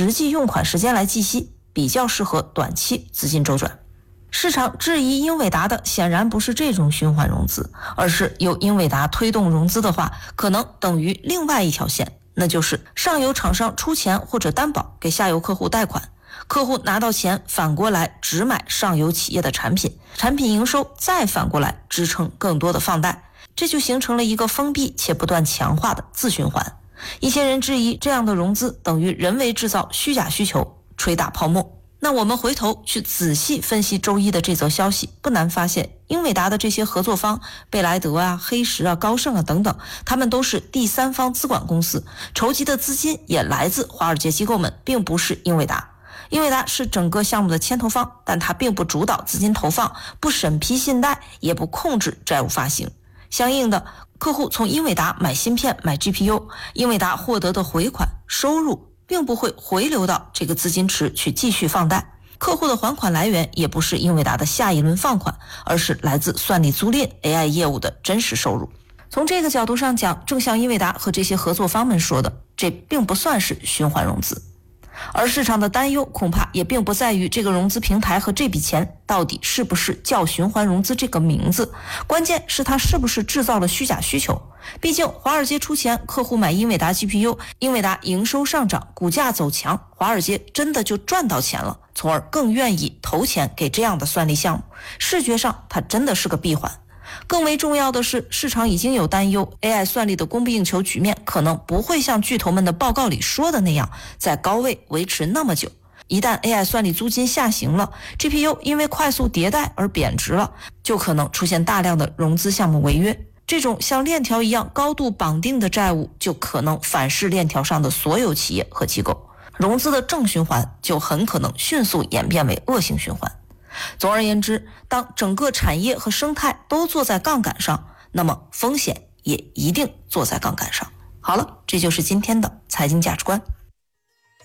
实际用款时间来计息，比较适合短期资金周转。市场质疑英伟达的显然不是这种循环融资，而是由英伟达推动融资的话，可能等于另外一条线，那就是上游厂商出钱或者担保给下游客户贷款，客户拿到钱反过来只买上游企业的产品，产品营收再反过来支撑更多的放贷，这就形成了一个封闭且不断强化的自循环。一些人质疑这样的融资等于人为制造虚假需求，吹大泡沫。那我们回头去仔细分析周一的这则消息，不难发现英伟达的这些合作方贝莱德啊、黑石啊、高盛啊等等，他们都是第三方资管公司，筹集的资金也来自华尔街机构们，并不是英伟达。英伟达是整个项目的牵头方，但它并不主导资金投放，不审批信贷，也不控制债务发行。相应的，客户从英伟达买芯片、买 GPU， 英伟达获得的回款收入并不会回流到这个资金池去继续放贷，客户的还款来源也不是英伟达的下一轮放款，而是来自算力租赁 AI 业务的真实收入。从这个角度上讲，正像英伟达和这些合作方们说的，这并不算是循环融资。而市场的担忧恐怕也并不在于这个融资平台和这笔钱到底是不是叫循环融资这个名字，关键是它是不是制造了虚假需求。毕竟华尔街出钱，客户买英伟达 GPU， 英伟达营收上涨，股价走强，华尔街真的就赚到钱了，从而更愿意投钱给这样的算力项目，视觉上它真的是个闭环。更为重要的是，市场已经有担忧 AI 算力的供不应求局面可能不会像巨头们的报告里说的那样在高位维持那么久。一旦 AI 算力租金下行了， GPU 因为快速迭代而贬值了，就可能出现大量的融资项目违约，这种像链条一样高度绑定的债务就可能反噬链条上的所有企业和机构，融资的正循环就很可能迅速演变为恶性循环。总而言之，当整个产业和生态都坐在杠杆上，那么风险也一定坐在杠杆上。好了，这就是今天的财经价值观。